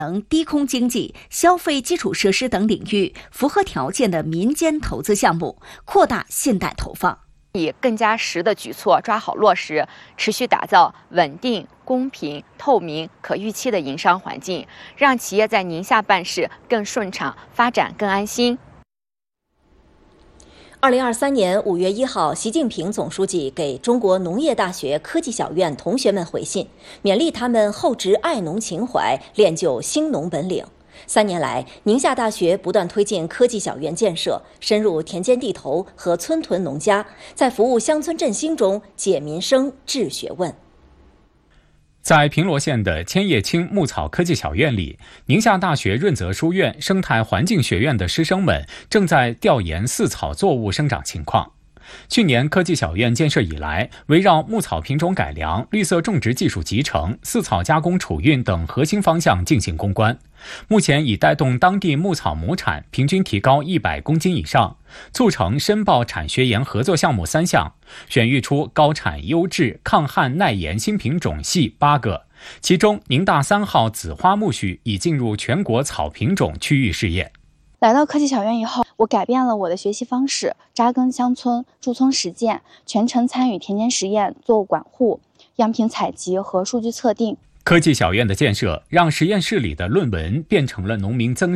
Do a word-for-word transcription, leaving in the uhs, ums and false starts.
能低空经济、消费基础设施等领域符合条件的民间投资项目，扩大信贷投放。 以更加实的举措抓好落实，持续打造稳定、公平、透明、可预期的营商环境，让企业在宁夏办事更顺畅，发展更安心。 二零二三年五月一号，习近平总书记给中国农业大学科技小院同学们回信，勉励他们厚植爱农情怀，练就兴农本领。三年来，宁夏大学不断推进科技小院建设，深入田间地头和村屯农家，在服务乡村振兴中解民生、治学问。 在平罗县的千叶青牧草科技小院里，宁夏大学润泽书院生态环境学院的师生们正在调研饲草作物生长情况。去年科技小院建设以来，围绕牧草品种改良、绿色种植技术集成、饲草加工储运等核心方向进行攻关。目前已带动当地牧草亩产平均提高一百公斤以上，促成申报产学研合作项目三项，选育出高产优质抗旱耐盐新品种系八个，其中宁大三号紫花苜蓿已进入全国草品种区域试验。 来到科技小院以后，我改变了我的学习方式，扎根乡村，驻村实践，全程参与田间实验、作物管护、样品采集和数据测定。 科技小院的建设让实验室里的论文变成了农民增